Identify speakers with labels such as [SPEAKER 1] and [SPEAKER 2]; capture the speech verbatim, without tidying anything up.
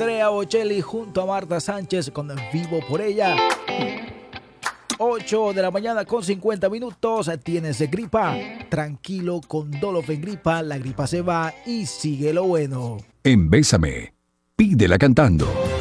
[SPEAKER 1] Andrea Bocelli junto a Marta Sánchez con Vivo por ella. ocho de la mañana con cincuenta minutos. ¿Tienes gripa? Tranquilo, con Dolofen Gripa, la gripa se va y sigue lo bueno.
[SPEAKER 2] En Bésame, pídela cantando.